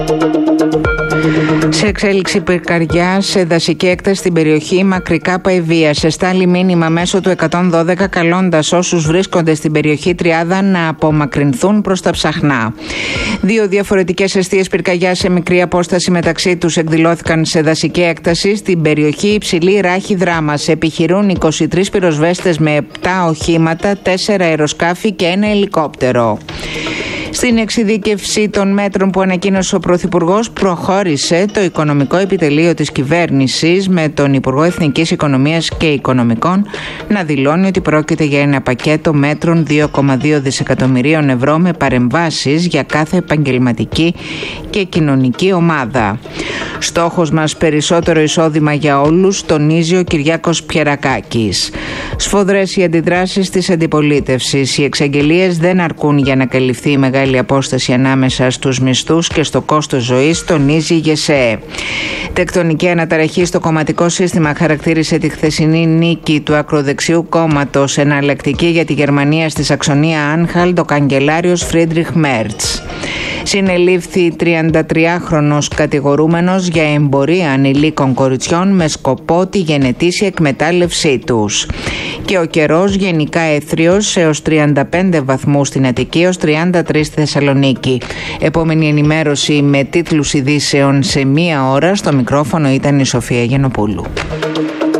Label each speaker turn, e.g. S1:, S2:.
S1: Σε εξέλιξη πυρκαγιά σε δασική έκταση στην περιοχή Μακρικά Παϊβίας. Εστάλει μήνυμα μέσω του 112 καλώντας όσους βρίσκονται στην περιοχή Τριάδα να απομακρυνθούν προς τα Ψαχνά. Δύο διαφορετικές εστίες πυρκαγιά σε μικρή απόσταση μεταξύ τους εκδηλώθηκαν σε δασική έκταση στην περιοχή Υψηλή Ράχη Δράμας. Επιχειρούν 23 πυροσβέστες με 7 οχήματα, 4 αεροσκάφη και 1 ελικόπτερο. Στην εξειδίκευση των μέτρων που ανακοίνωσε ο Πρωθυπουργός, προχώρησε το Οικονομικό Επιτελείο της Κυβέρνησης με τον Υπουργό Εθνικής Οικονομίας και Οικονομικών να δηλώνει ότι πρόκειται για ένα πακέτο μέτρων 2,2 δισεκατομμυρίων ευρώ με παρεμβάσεις για κάθε επαγγελματική και κοινωνική ομάδα. Στόχος μας περισσότερο εισόδημα για όλους, τονίζει ο Κυριάκος Πιερακάκης. Σφοδρές οι αντιδράσεις της αντιπολίτευσης. Οι εξαγγελίες δεν αρκούν για να καλυφθεί η μεγάλη απόσταση ανάμεσα στους μισθούς και στο κόστος ζωής, τονίζει η ΓΕΣΕΕ. Τεκτονική αναταραχή στο κομματικό σύστημα χαρακτήρισε τη χθεσινή νίκη του ακροδεξιού κόμματος εναλλακτική για τη Γερμανία στη Σαξονία Άνχαλτ ο καγκελάριος Φρίντριχ Μέρτς. Συνελήφθη 33χρονος κατηγορούμενος για εμπορία ανηλίκων κοριτσιών με σκοπό τη γενετήσια εκμετάλλευσή τους. Και ο καιρός γενικά έθριος έως 35 βαθμούς στην Αττική, έως 33 στη Θεσσαλονίκη. Επόμενη ενημέρωση με τίτλους ειδήσεων σε 1 ώρα. Στο μικρόφωνο ήταν η Σοφία Γενοπούλου.